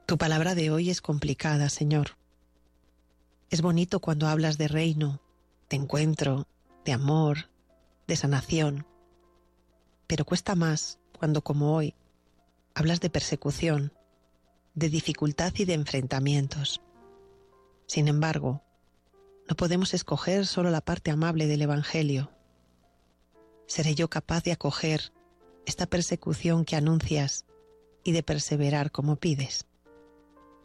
Tu palabra de hoy es complicada, Señor. Es bonito cuando hablas de reino, de encuentro, de amor, de sanación. Pero cuesta más cuando, como hoy, hablas de persecución, de dificultad y de enfrentamientos. Sin embargo, no podemos escoger solo la parte amable del Evangelio. ¿Seré yo capaz de acoger esta persecución que anuncias y de perseverar como pides?